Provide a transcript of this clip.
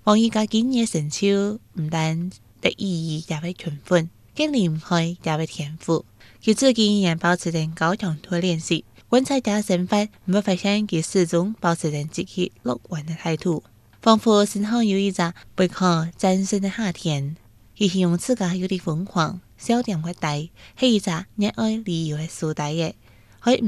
王伊家今日成就唔但得意義，也會勤奮，更厲害也會天賦。佢自己仍然保持定高強度練習，觀察他生活，唔發現佢始終保持定積極樂觀的態度。仿佛身後有一隻不可戰勝的夏天。佢形容自家有啲瘋狂，笑點會大，係一隻熱愛旅遊的書呆嘅。